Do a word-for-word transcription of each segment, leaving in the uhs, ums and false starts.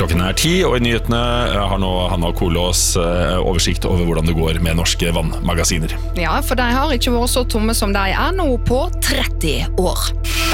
Klokken er ti, og i nyhetene har nå Hanna Kolås oversikt over hvordan det går med norske vannmagasiner. Ja, for de har ikke vært så tomme som de er nå på tretti år.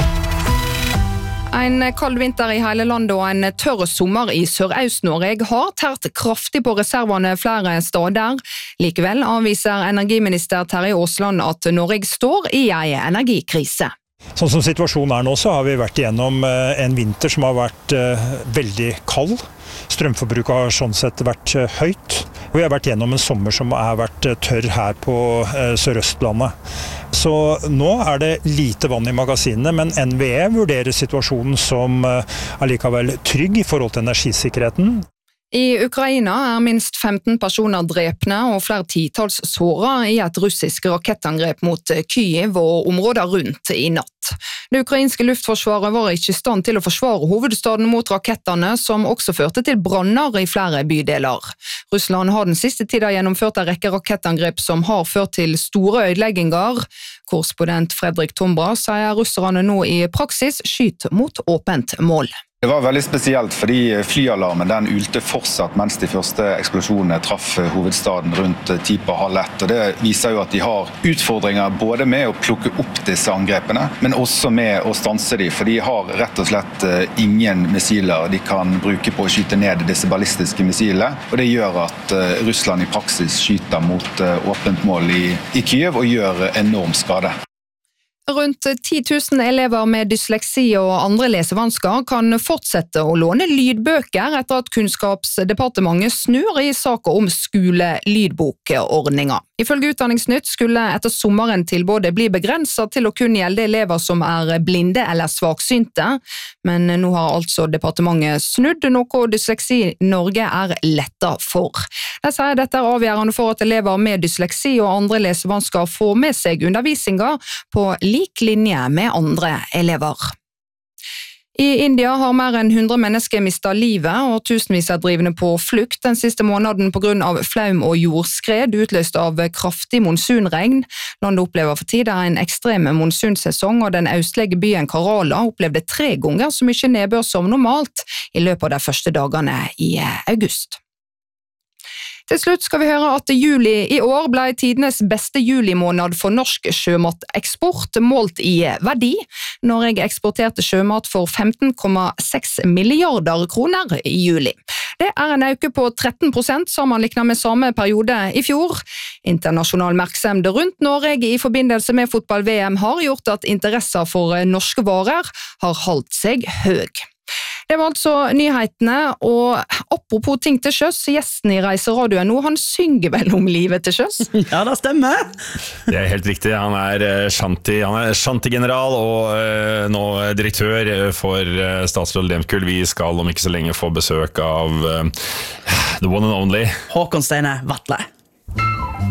En kald vinter i hele landet og en tørr sommer i Sør-Øst-Norge har tært kraftig på reservene flere steder. Likevel avviser energiminister Terje Aasland at Norge står i en energikrise. Sånn som situasjonen er nå, så har vi vært igjennom en vinter som har vært veldig kald. Strømforbruket har sånn sett vært høyt. Og vi har vært gjennom en sommer som har vært tørr her på Sør-Østlandet. Så nå er det lite vann i magasinene, men N V E vurderer situasjonen som allikevel trygg i forhold til energisikkerheten. I Ukraina er minst femten personer drepne og flere titals såret i et russisk rakettangrep mot Kyiv og områder rundt i natt. Det ukrainske luftforsvaret var ikke i stand til å forsvare hovedstaden mot rakettene, som også førte til branner i flere bydeler. Russland har den siste tiden gjennomført en rekke rakettangrep som har ført til store ødelegginger. Korrespondent Fredrik Tombra sier russerne nå i praksis skyter mot åpent mål. Det var veldig spesielt fordi flyalarmen den ulte fortsatt mens de første eksplosjonene traff hovedstaden rundt ti på halv ett. Og det viser jo at de har utfordringer både med å plukke opp disse angrepene, men også med å stanse dem, for de har rett og slett ingen missiler de kan bruke på å skyte ned disse ballistiske missilene. Og det gjør at Russland i praksis skyter mot åpent mål i, i Kyiv og gjør enorm skade. Rundt ti tusen elever med dysleksi og andre lesevansker kan fortsette å låne lydbøker etter at Kunnskapsdepartementet snur i saker om skolelydbokordninger. Ifølge Utdanningsnytt skulle etter sommeren tilbudet bli begrenset til å kun gjelde elever som er blinde eller svaksynte, men nå har altså departementet snudd, noe Dysleksi Norge er lettet for. De sier dette er avgjørende for at elever med dysleksi og andre lesevansker får med seg undervisninger på lik linje med andre elever. I India har mer enn hundre mennesker mistet livet, og tusenvis er drivende på flukt den siste måneden på grunn av flaum og jordskred utløst av kraftig monsunregn. Landet opplever for tiden en ekstrem monsunsesong, og den østlige byen Kerala opplevde tre ganger så mye nedbør som normalt i løpet av de første dagene i august. Til slutt skal vi høre at juli i år ble tidenes beste julimåned for norsk sjømateksport, målt i verdi. Norge eksporterte sjømat for femten komma seks milliarder kroner i juli. Det er en økning på tretten prosent sammenlignet med samme periode i fjor. Internasjonal merksemd rundt Norge i forbindelse med fotball-V M har gjort at interesser for norske varer har holdt seg høy. Det var altså nyhetene, og apropos ting til sjøs, gjesten i Reiseradioen nå, han synger vel om livet til sjøs? Ja, det stemmer. Det er helt riktig, han er Shanti, han er Shanti-general og uh, nå direktør for uh, Statsråd Lehmkuhl. Vi skal om ikke så lenge få besøk av uh, the one and only Håkon Steine Vatle.